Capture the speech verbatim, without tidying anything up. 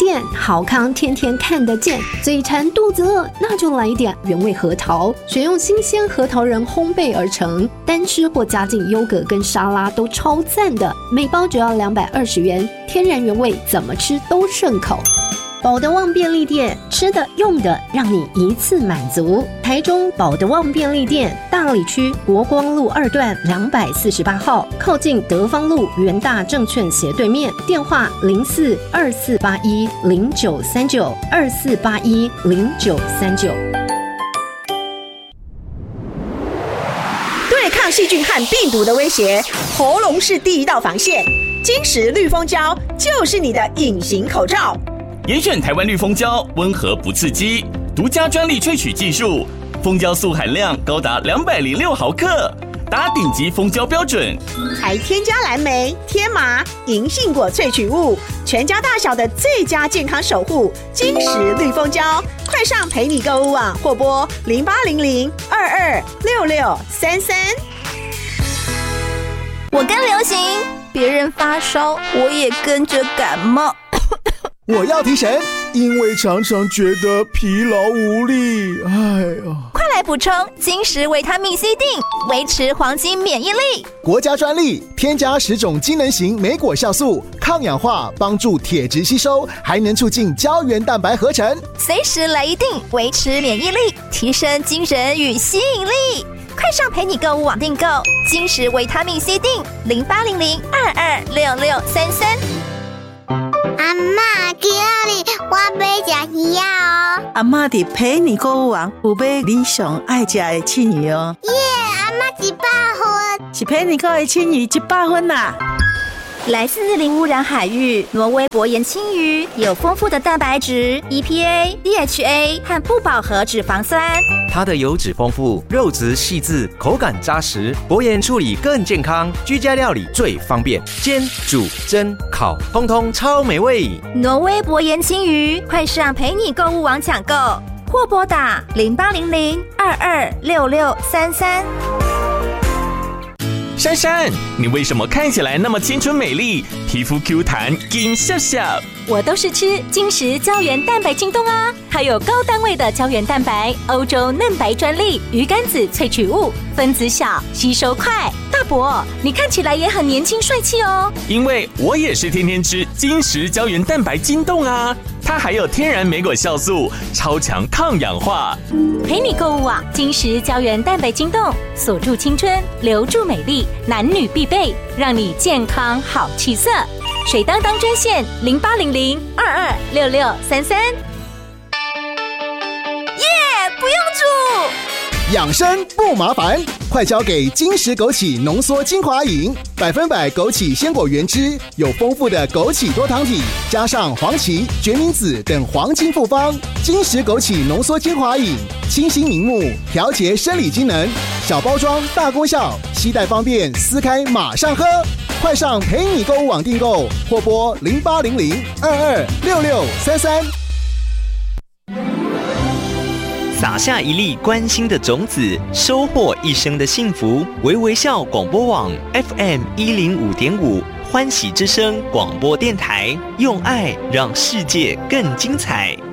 店，好康天天看得见。嘴馋肚子饿，那就来一点原味核桃，选用新鲜核桃仁烘焙而成，单吃或加进优格跟沙拉都超赞的。每包只要两百二十元，天然原味，怎么吃都顺口。宝德旺便利店，吃的用的让你一次满足。台中宝德旺便利店，大里区国光路二段两百四十八号，靠近德芳路元大证券斜对面。电话零四二四八一零九三九二四八一零九三九。 对抗细菌和病毒的威胁，喉咙是第一道防线。金石绿蜂胶就是你的隐形口罩。 严选台湾绿蜂胶，温和不刺激，独家专利萃取技术，蜂胶素含量高达两百零六毫克，达顶级蜂胶标准， 还添加蓝莓、天麻、银杏果萃取物，全家大小的最佳健康守护。金石绿蜂胶，快上陪你购物网或拨零八零零二二六六三三。 我跟流行，别人发烧，我也跟着感冒。 我要提神，因为常常觉得疲劳无力。哎呀， 快来补充金石维他命 C 锭，维持黄金免疫力。 国家专利，添加十种机能型莓果酵素，抗氧化，帮助铁质吸收，还能促进胶原蛋白合成。 随时来一锭，维持免疫力，提升精神与吸引力。快上陪你购物网订购金石维他命 C 锭，零八零零二二六六三三。 阿嬷，今日我要吃鱼哦。 阿嬷伫陪你购物网有买你上爱吃的青鱼哦。 耶，阿嬷一百分， 是陪你购的青鱼一百分啦。 来自零污染海域，挪威薄盐青鱼有丰富的蛋白质、E P A、D H A 和不饱和脂肪酸。 它的油脂丰富，肉质细致，口感扎实，薄盐处理更健康，居家料理最方便，煎、煮、蒸、烤，通通超美味。 挪威薄盐青鱼，快上陪你购物网抢购，或拨打零八零零二二六六三三。 珊珊，你为什么看起来那么青春美丽，皮肤 Q 弹，金笑笑？ 我都是吃金石胶原蛋白晶冻啊，它有高单位的胶原蛋白，欧洲嫩白专利，鱼肝子萃取物，分子小，吸收快。大伯，你看起来也很年轻帅气哦。 因为我也是天天吃金石胶原蛋白晶冻啊，它还有天然莓果酵素，超强抗氧化。 陪你购物网金石胶原蛋白晶冻，锁住青春，留住美丽，男女必备，让你健康好气色。水当当专线零八零零二二六六三三。耶， 不用煮。 养生不麻烦，快交给金石枸杞浓缩精华饮，百分百枸杞鲜果原汁，有丰富的枸杞多糖体，加上黄芪、决明子等黄金复方。金石枸杞浓缩精华饮，清新明目，调节生理机能，小包装大功效，携带方便，撕开马上喝。快上陪你购物网订购，或拨零八零零二二六六三三。 撒下一粒关心的种子，收获一生的幸福。微微笑广播网 F M 一零五点五，欢喜之声广播电台，用爱让世界更精彩。